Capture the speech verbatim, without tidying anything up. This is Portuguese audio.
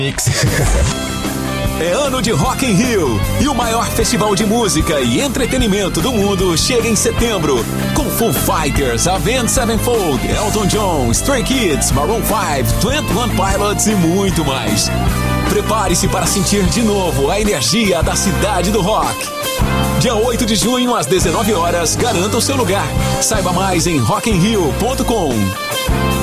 É ano de Rock in Rio e o maior festival de música e entretenimento do mundo chega em setembro com Foo Fighters, Avenged Sevenfold, Elton John, Stray Kids, Maroon five, Twenty One Pilots e muito mais. Prepare-se para sentir de novo a energia da cidade do rock. Dia oito de junho às dezenove horas, garanta o seu lugar. Saiba mais em rock in rio ponto com.